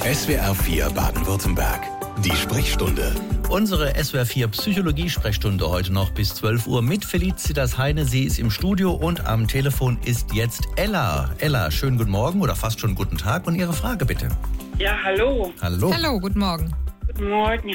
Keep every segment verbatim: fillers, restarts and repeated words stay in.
S W R vier Baden-Württemberg. Die Sprechstunde. Unsere S W R vier Psychologie-Sprechstunde heute noch bis zwölf Uhr mit Felicitas Heine. Sie ist im Studio und am Telefon ist jetzt Ella. Ella, schönen guten Morgen oder fast schon guten Tag und Ihre Frage bitte. Ja, hallo. Hallo. Hallo, guten Morgen. Guten Morgen.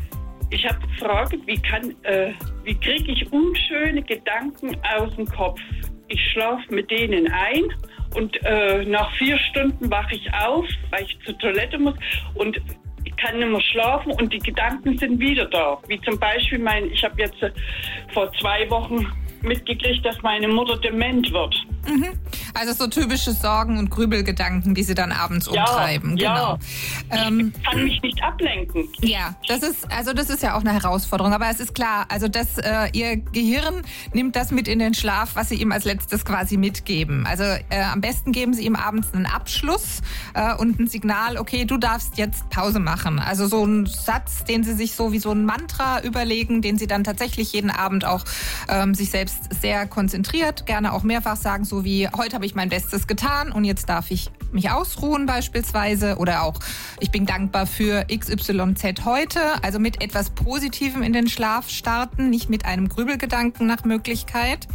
Ich habe gefragt, wie kann, äh, wie kriege ich unschöne Gedanken aus dem Kopf? Ich schlafe mit denen ein und äh, nach vier Stunden wache ich auf, weil ich zur Toilette muss und ich kann nicht mehr schlafen und die Gedanken sind wieder da. Wie zum Beispiel, mein, ich habe jetzt äh, vor zwei Wochen mitgekriegt, dass meine Mutter dement wird. Mhm. Also so typische Sorgen und Grübelgedanken, die sie dann abends Ja, umtreiben. ja. Genau. Ähm, Ich kann mich nicht ablenken. ja, das ist also das ist ja auch eine Herausforderung. Aber es ist klar, also dass äh, ihr Gehirn nimmt das mit in den Schlaf, was sie ihm als letztes quasi mitgeben. Also äh, am besten geben sie ihm abends einen Abschluss äh, und ein Signal. Okay, du darfst jetzt Pause machen. Also so ein Satz, den sie sich so wie so ein Mantra überlegen, den sie dann tatsächlich jeden Abend auch ähm, sich selbst sehr konzentriert, gerne auch mehrfach sagen, so wie heute habe ich mein Bestes getan und jetzt darf ich mich ausruhen beispielsweise oder auch ich bin dankbar für X Y Z heute, also mit etwas Positivem in den Schlaf starten, nicht mit einem Grübelgedanken nach Möglichkeit.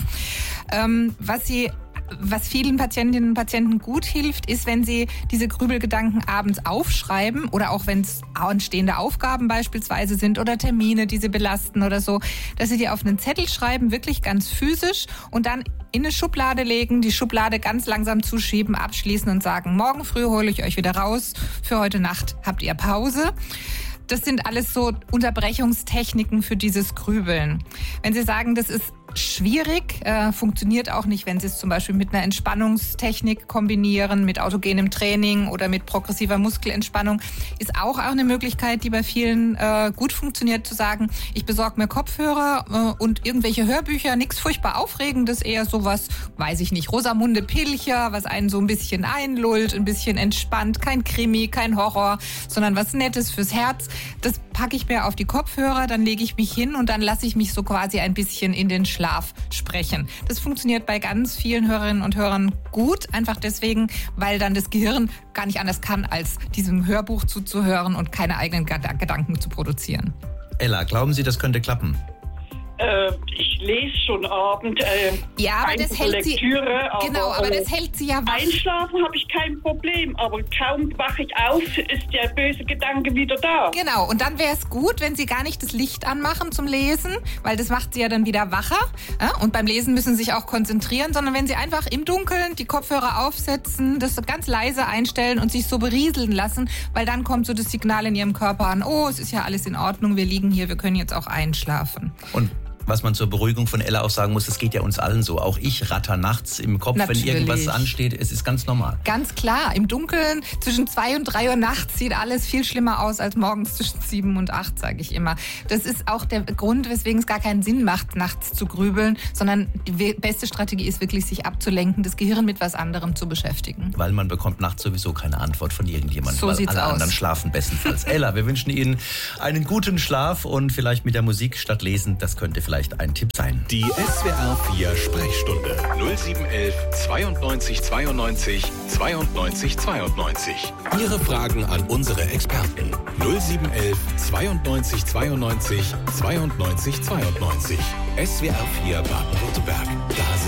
Ähm, was sie Was vielen Patientinnen und Patienten gut hilft, ist, wenn sie diese Grübelgedanken abends aufschreiben oder auch wenn es anstehende Aufgaben beispielsweise sind oder Termine, die sie belasten oder so, dass sie die auf einen Zettel schreiben, wirklich ganz physisch und dann in eine Schublade legen, die Schublade ganz langsam zuschieben, abschließen und sagen, morgen früh hole ich euch wieder raus, für heute Nacht habt ihr Pause. Das sind alles so Unterbrechungstechniken für dieses Grübeln. Wenn Sie sagen, das ist schwierig, äh, funktioniert auch nicht, wenn Sie es zum Beispiel mit einer Entspannungstechnik kombinieren, mit autogenem Training oder mit progressiver Muskelentspannung, ist auch eine Möglichkeit, die bei vielen äh, gut funktioniert, zu sagen, ich besorge mir Kopfhörer äh, und irgendwelche Hörbücher, nichts furchtbar Aufregendes, eher sowas, weiß ich nicht, Rosamunde Pilcher, was einen so ein bisschen einlullt, ein bisschen entspannt, kein Krimi, kein Horror, sondern was Nettes fürs Herz. Das packe ich mir auf die Kopfhörer, dann lege ich mich hin und dann lasse ich mich so quasi ein bisschen in den Schlaf sprechen. Das funktioniert bei ganz vielen Hörerinnen und Hörern gut, einfach deswegen, weil dann das Gehirn gar nicht anders kann, als diesem Hörbuch zuzuhören und keine eigenen Gedanken zu produzieren. Ella, glauben Sie, das könnte klappen? Äh, ich lese schon Abend. Äh, ja, aber das hält sie. Lektüre, aber, genau, aber äh, das hält sie ja wach. Einschlafen habe ich kein Problem, aber kaum wache ich auf, ist der böse Gedanke wieder da. Genau, und dann wäre es gut, wenn Sie gar nicht das Licht anmachen zum Lesen, weil das macht Sie ja dann wieder wacher. Ja? Und beim Lesen müssen Sie sich auch konzentrieren, sondern wenn Sie einfach im Dunkeln die Kopfhörer aufsetzen, das ganz leise einstellen und sich so berieseln lassen, weil dann kommt so das Signal in Ihrem Körper an, oh, es ist ja alles in Ordnung, wir liegen hier, wir können jetzt auch einschlafen. Und was man zur Beruhigung von Ella auch sagen muss, es geht ja uns allen so. Auch ich ratter nachts im Kopf, Natürlich. wenn irgendwas ansteht. Es ist ganz normal. Ganz klar. Im Dunkeln zwischen zwei und drei Uhr nachts sieht alles viel schlimmer aus als morgens zwischen sieben und acht, sage ich immer. Das ist auch der Grund, weswegen es gar keinen Sinn macht, nachts zu grübeln, sondern die beste Strategie ist wirklich, sich abzulenken, das Gehirn mit was anderem zu beschäftigen. Weil man bekommt nachts sowieso keine Antwort von irgendjemandem, so weil sieht's alle aus. anderen schlafen bestenfalls. Ella, wir wünschen Ihnen einen guten Schlaf und vielleicht mit der Musik statt Lesen, das könnte vielleicht ein Tipp sein. Die S W R vier Sprechstunde. null sieben eins eins zweiundneunzig zweiundneunzig zweiundneunzig zweiundneunzig. Ihre Fragen an unsere Experten. null sieben eins eins zweiundneunzig zweiundneunzig zweiundneunzig zweiundneunzig. S W R vier Baden-Württemberg. Da